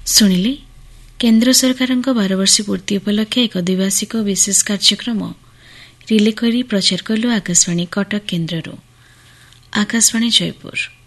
ଶୁଣିଲେ କେନ୍ଦ୍ର ସରକାରଙ୍କ 12 ବର୍ଷ ପୂର୍ତ୍ତି ଉପଲକ୍ଷେ ଏକ ଦ୍ୱିବାର୍ଷିକ ବିଶେଷ କାର୍ଯ୍ୟକ୍ରମ ରିଲେ କରି ପ୍ରଚାର କଲୁ ଆକାଶବାଣୀ କଟକ କେନ୍ଦ୍ରରୁ। ଆକାଶବାଣୀ ଜୟପୁର।